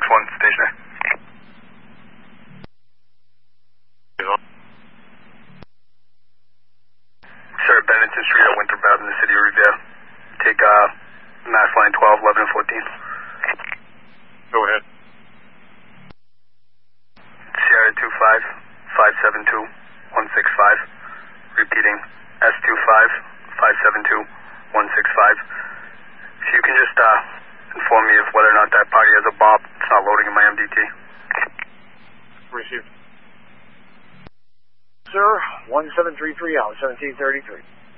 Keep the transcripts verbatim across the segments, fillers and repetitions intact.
one, stationary. Sir, Bennington Street at Winthrop Ave in the city of Revere. Take uh, Mass Line twelve, eleven, and fourteen. Go ahead. Sierra two five, five seven two, one six five. Repeating, S two five, five seven two, one six five. If you can just uh, inform me of whether or not that party has a bob. It's not loading in my M D T. Received. Sir, one seven three three out, seventeen thirty-three.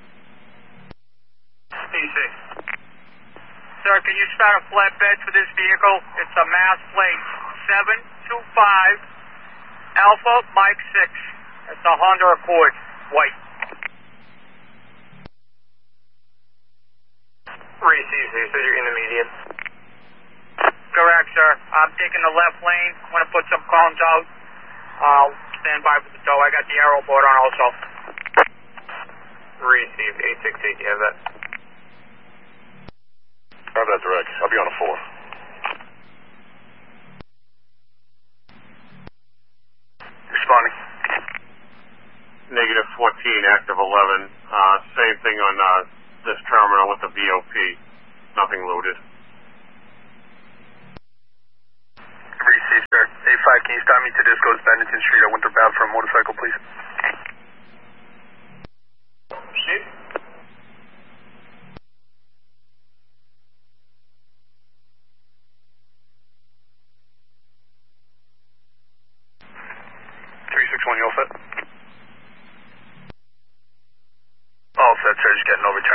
D C. Sir, can you start a flatbed for this vehicle? It's a Mass plate seven two five Alpha Mike six. It's a Honda Accord, white. Received, so you said you're in the median? Correct, sir. I'm taking the left lane. I'm going to put some cones out. I'll stand by for the tow. I got the arrow board on also. Received, eight six eight, you have that? I have that direct. I'll be on a four. Responding. Negative fourteen, active eleven. Uh, same thing on uh, this terminal with the V O P. Nothing loaded. Received, sir. A five, can you start me to Disco's Bennington Street at Winthrop Ave for a motorcycle, please? Received. three six one, you all set? All set, sir. Just getting over